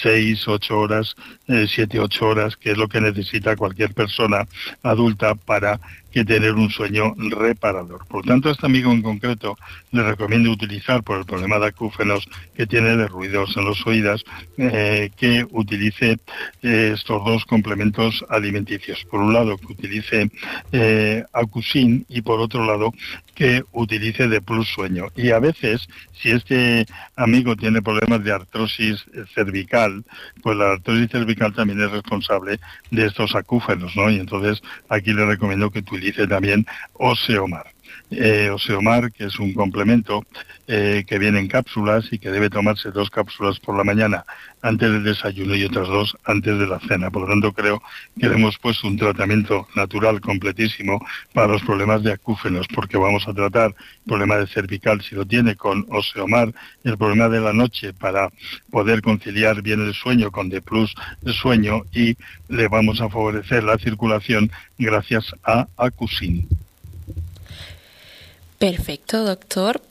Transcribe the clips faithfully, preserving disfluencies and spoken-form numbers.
seis, ocho horas, eh, siete, ocho horas, que es lo que necesita cualquier persona adulta para que tener un sueño reparador. Por lo tanto, a este amigo en concreto le recomiendo utilizar, por el problema de acúfenos que tiene, de ruidos en los oídos, eh, que utilice eh, estos dos complementos alimenticios. Por un lado, que utilice eh, Acusin, y por otro lado, que utilice de Plus Sueño. Y a veces, si este amigo tiene problemas de artrosis cervical, pues la artrosis cervical también es responsable de estos acúfenos, ¿no? Y entonces aquí le recomiendo que utilice también Oseomar. Eh, Oseomar, que es un complemento eh, que viene en cápsulas y que debe tomarse dos cápsulas por la mañana antes del desayuno y otras dos antes de la cena. Por lo tanto, creo que le hemos puesto un tratamiento natural completísimo para los problemas de acúfenos, porque vamos a tratar el problema de cervical si lo tiene con Oseomar, el problema de la noche para poder conciliar bien el sueño con de Plus Sueño, y le vamos a favorecer la circulación gracias a Acusin. Perfecto, doctor.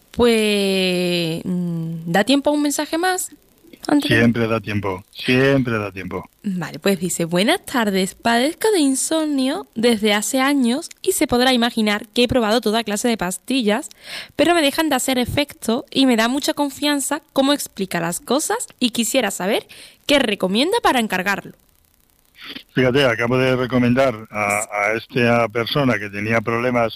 Pues, ¿da tiempo a un mensaje más? Siempre da tiempo, siempre da tiempo. Vale, pues dice: buenas tardes, padezco de insomnio desde hace años y se podrá imaginar que he probado toda clase de pastillas, pero me dejan de hacer efecto y me da mucha confianza cómo explica las cosas y quisiera saber qué recomienda para encargarlo. Fíjate, acabo de recomendar a, a esta persona que tenía problemas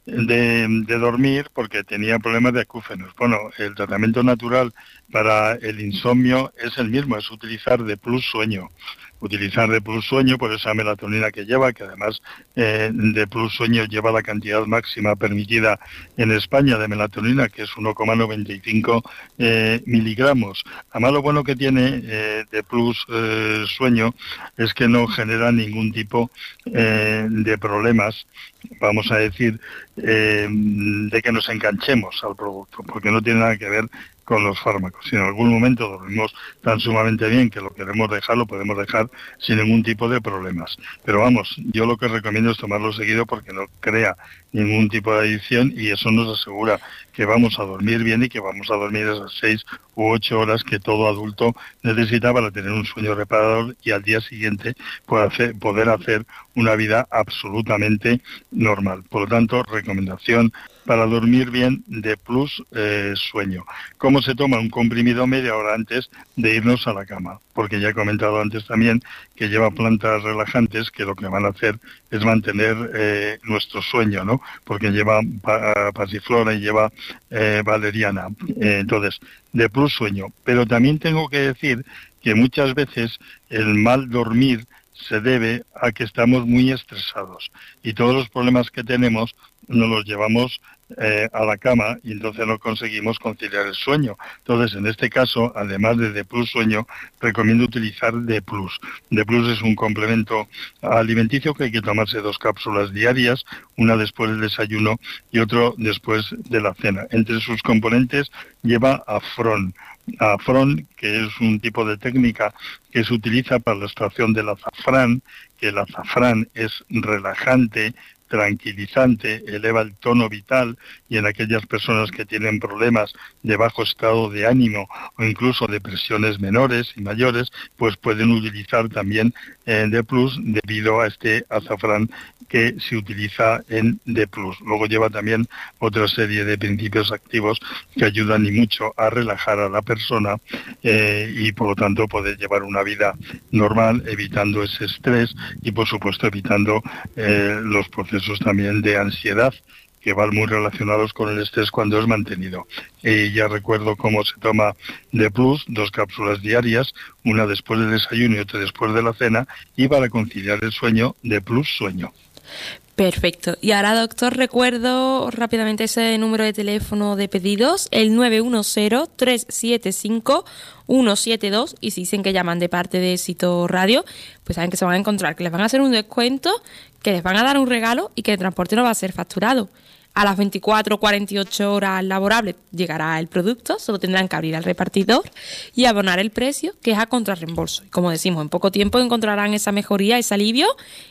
de, de dormir porque tenía problemas de acúfenos. Bueno, el tratamiento natural para el insomnio es el mismo, es utilizar de Plus Sueño. Utilizar de Plus Sueño por esa melatonina que lleva, que además eh, de Plus Sueño lleva la cantidad máxima permitida en España de melatonina, que es uno coma noventa y cinco eh, miligramos. Además, lo bueno que tiene eh, de Plus eh, Sueño es que no genera ningún tipo eh, de problemas, vamos a decir, eh, de que nos enganchemos al producto, porque no tiene nada que ver con los fármacos. Si en algún momento dormimos tan sumamente bien que lo queremos dejar, lo podemos dejar sin ningún tipo de problemas. Pero vamos, yo lo que recomiendo es tomarlo seguido porque no crea ningún tipo de adicción y eso nos asegura que vamos a dormir bien y que vamos a dormir esas seis u ocho horas que todo adulto necesita para tener un sueño reparador y al día siguiente poder hacer, poder hacer una vida absolutamente normal. Por lo tanto, recomendación para dormir bien de Plus eh, Sueño. ¿Cómo se toma? Un comprimido media hora antes de irnos a la cama, porque ya he comentado antes también que lleva plantas relajantes que lo que van a hacer es mantener eh, nuestro sueño, ¿no? Porque lleva pa pasiflora y lleva eh, valeriana. Eh, entonces, de Plus Sueño. Pero también tengo que decir que muchas veces el mal dormir se debe a que estamos muy estresados y todos los problemas que tenemos nos los llevamos eh, a la cama y entonces no conseguimos conciliar el sueño. Entonces, en este caso, además de D Plus Sueño, recomiendo utilizar D Plus. D Plus es un complemento alimenticio que hay que tomarse dos cápsulas diarias, una después del desayuno y otro después de la cena. Entre sus componentes lleva Afrón. Afrón, que es un tipo de técnica que se utiliza para la extracción del azafrán, que el azafrán es relajante, tranquilizante, eleva el tono vital y en aquellas personas que tienen problemas de bajo estado de ánimo o incluso depresiones menores y mayores, pues pueden utilizar también eh, D Plus debido a este azafrán que se utiliza en D Plus. Luego lleva también otra serie de principios activos que ayudan y mucho a relajar a la persona eh, y por lo tanto poder llevar una vida normal, evitando ese estrés y por supuesto evitando eh, los procesos también de ansiedad que van muy relacionados con el estrés cuando es mantenido. Y ya recuerdo cómo se toma D Plus, dos cápsulas diarias, una después del desayuno y otra después de la cena, y para conciliar el sueño, D Plus Sueño. Perfecto. Y ahora, doctor, recuerdo rápidamente ese número de teléfono de pedidos, el nueve uno cero, tres siete cinco, uno siete dos, y si dicen que llaman de parte de Éxito Radio, pues saben que se van a encontrar, que les van a hacer un descuento, que les van a dar un regalo y que el transporte no va a ser facturado. A las veinticuatro o cuarenta y ocho horas laborables llegará el producto, solo tendrán que abrir al repartidor y abonar el precio, que es a contrarreembolso. Y como decimos, en poco tiempo encontrarán esa mejoría, ese alivio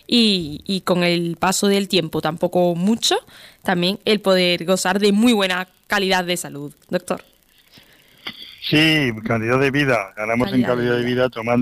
y, y con el paso del tiempo, tampoco mucho, también el poder gozar de muy buena calidad de salud. Doctor. Sí, calidad de vida. Ganamos calidad en calidad de vida, de vida tomando